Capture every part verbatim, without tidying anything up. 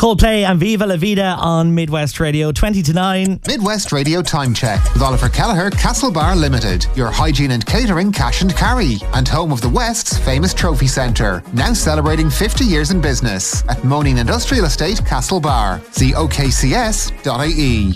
Coldplay and Viva La Vida on Midwest Radio, twenty to nine. Midwest Radio Time Check with Oliver Kelleher, Castlebar Limited, your hygiene and catering cash and carry, and home of the West's famous trophy centre. Now celebrating fifty years in business at Moaning Industrial Estate, Castlebar. See O K C S dot I E.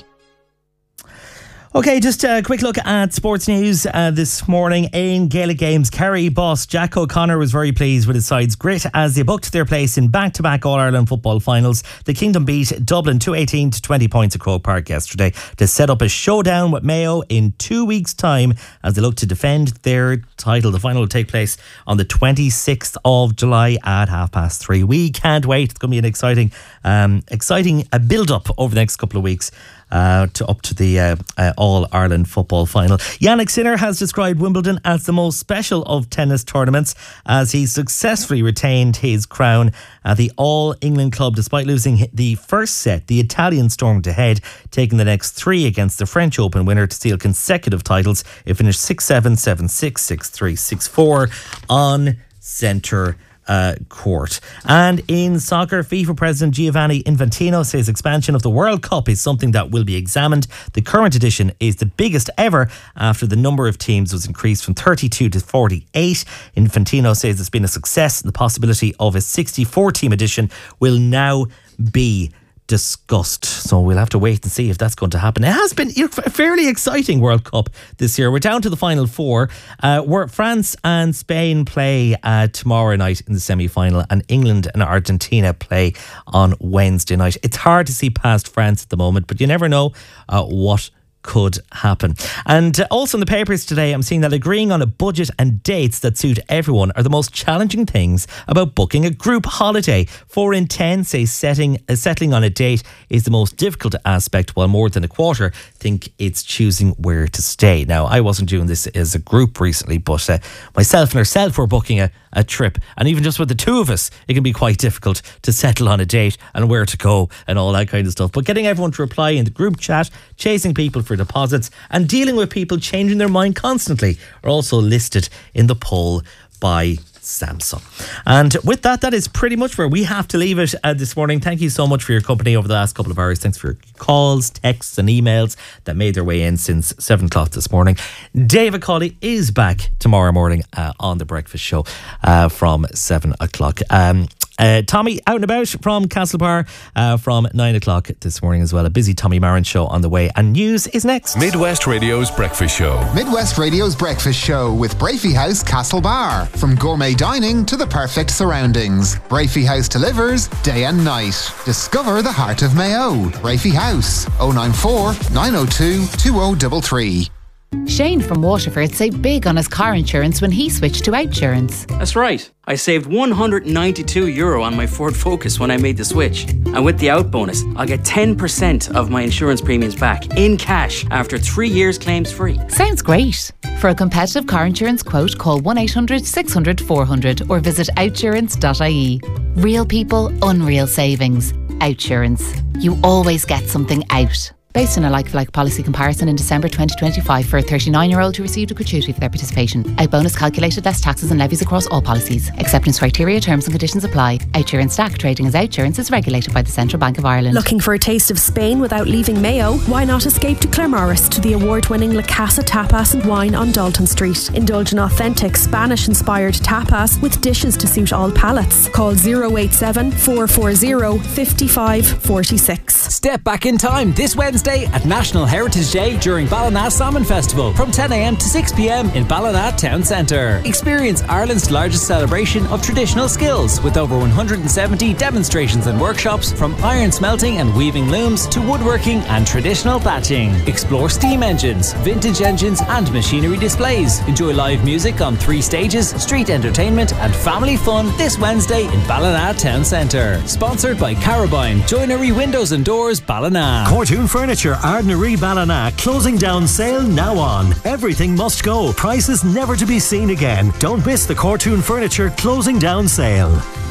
Okay, just a quick look at sports news uh, this morning. In Gaelic games, Kerry boss Jack O'Connor was very pleased with his side's grit as they booked their place in back-to-back All-Ireland football finals. The Kingdom beat Dublin two eighteen to twenty points at Croke Park yesterday to set up a showdown with Mayo in two weeks' time as they look to defend their title. The final will take place on the twenty-sixth of July at half past three. We can't wait. It's going to be an exciting, um, exciting uh, build-up over the next couple of weeks. Uh, to up to the uh, uh, All-Ireland football final. Yannick Sinner has described Wimbledon as the most special of tennis tournaments as he successfully retained his crown at the All-England club despite losing the first set. The Italian stormed ahead, taking the next three against the French Open winner to steal consecutive titles. It finished six seven, seven six, six three, six four on centre Uh, court. And in soccer, FIFA President Giovanni Infantino says expansion of the World Cup is something that will be examined. The current edition is the biggest ever after the number of teams was increased from thirty-two to forty-eight. Infantino says it's been a success. The possibility of a sixty-four team edition will now be discussed. So we'll have to wait and see if that's going to happen. It has been a fairly exciting World Cup this year. We're down to the final four uh, where France and Spain play uh, tomorrow night in the semi-final, and England and Argentina play on Wednesday night. It's hard to see past France at the moment, but you never know uh, what could happen. And uh, also in the papers today, I'm seeing that agreeing on a budget and dates that suit everyone are the most challenging things about booking a group holiday. Four in ten say setting, uh, settling on a date is the most difficult aspect, while more than a quarter think it's choosing where to stay. Now, I wasn't doing this as a group recently, but uh, myself and herself were booking a, a trip, and even just with the two of us, it can be quite difficult to settle on a date and where to go and all that kind of stuff. But getting everyone to reply in the group chat, chasing people for deposits, and dealing with people changing their mind constantly are also listed in the poll by Samsung. And with that, that is pretty much where we have to leave it uh, this morning. Thank you so much for your company over the last couple of hours. Thanks for your calls, texts and emails that made their way in since seven o'clock this morning. David Cawley is back tomorrow morning uh, on The Breakfast Show uh, from seven o'clock. Um, Uh, Tommy out and about from Castlebar uh, from nine o'clock this morning as well. A busy Tommy Marin show on the way, and news is next. Midwest Radio's Breakfast Show. Midwest Radio's Breakfast Show with Brafey House Castlebar. From gourmet dining to the perfect surroundings, Brafey House delivers day and night. Discover the heart of Mayo. Brafey House, oh nine four, nine oh two, two oh three three. Shane from Waterford saved big on his car insurance when he switched to Outsurance. That's right. I saved one hundred ninety-two euro on my Ford Focus when I made the switch. And with the out bonus, I'll get ten percent of my insurance premiums back in cash after three years claims free. Sounds great. For a competitive car insurance quote, call one eight hundred, six hundred, four hundred or visit outsurance dot I E. Real people, unreal savings. Outsurance. You always get something out. Based on a like-for-like policy comparison in December twenty twenty-five for a thirty-nine-year-old who received a gratuity for their participation. Out bonus calculated less taxes and levies across all policies. Acceptance criteria, terms and conditions apply. Outsurance Stack trading as Outsurance is regulated by the Central Bank of Ireland. Looking for a taste of Spain without leaving Mayo? Why not escape to Claremorris to the award-winning La Casa Tapas and Wine on Dalton Street. Indulge in authentic Spanish-inspired tapas with dishes to suit all palates. Call oh eight seven, four four zero, five five four six. Step back in time this Wednesday at National Heritage Day during Ballina Salmon Festival from ten a m to six p m in Ballina Town Centre. Experience Ireland's largest celebration of traditional skills with over one hundred seventy demonstrations and workshops, from iron smelting and weaving looms to woodworking and traditional thatching. Explore steam engines, vintage engines and machinery displays. Enjoy live music on three stages, street entertainment and family fun this Wednesday in Ballina Town Centre. Sponsored by Carabine, Joinery Windows and Doors, Ballina. Cortoon Furniture, Ardnary Ballina, closing down sale now on. Everything must go. Prices never to be seen again. Don't miss the Cortoon Furniture closing down sale.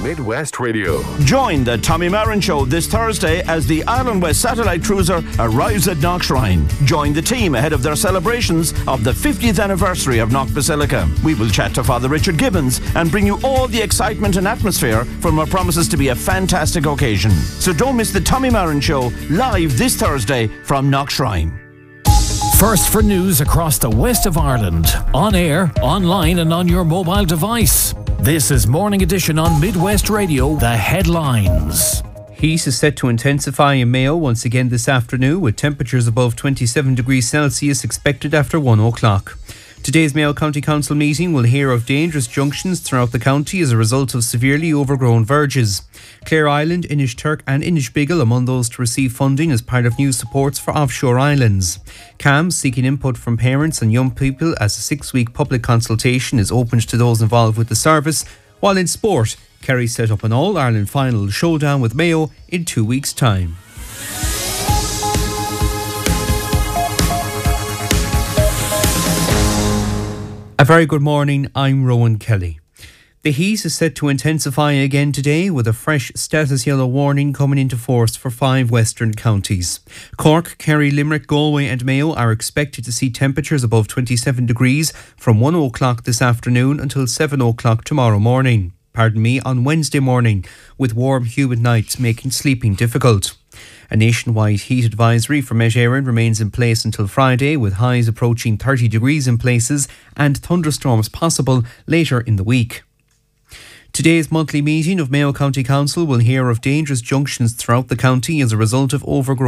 Midwest Radio. Join the Tommy Marin Show this Thursday as the Ireland West Satellite Cruiser arrives at Knockshrine. Join the team ahead of their celebrations of the fiftieth anniversary of Knock Basilica. We will chat to Father Richard Gibbons and bring you all the excitement and atmosphere from what promises to be a fantastic occasion. So don't miss the Tommy Marin Show live this Thursday from Knockshrine. First for news across the west of Ireland. On air, online and on your mobile device. This is Morning Edition on Midwest Radio. The headlines. Heat is set to intensify in Mayo once again this afternoon, with temperatures above twenty-seven degrees Celsius expected after one o'clock. Today's Mayo County Council meeting will hear of dangerous junctions throughout the county as a result of severely overgrown verges. Clare Island, Inishturk and Inishbiggle among those to receive funding as part of new supports for offshore islands. C A M seeking input from parents and young people as a six-week public consultation is opened to those involved with the service, while in sport, Kerry set up an All-Ireland final showdown with Mayo in two weeks' time. A very good morning, I'm Rowan Kelly. The heat is set to intensify again today, with a fresh status yellow warning coming into force for five western counties. Cork, Kerry, Limerick, Galway and Mayo are expected to see temperatures above twenty-seven degrees from one o'clock this afternoon until seven o'clock tomorrow morning. Pardon me, on Wednesday morning, with warm, humid nights making sleeping difficult. A nationwide heat advisory for Met Éireann remains in place until Friday, with highs approaching thirty degrees in places and thunderstorms possible later in the week. Today's monthly meeting of Mayo County Council will hear of dangerous junctions throughout the county as a result of overgrowth.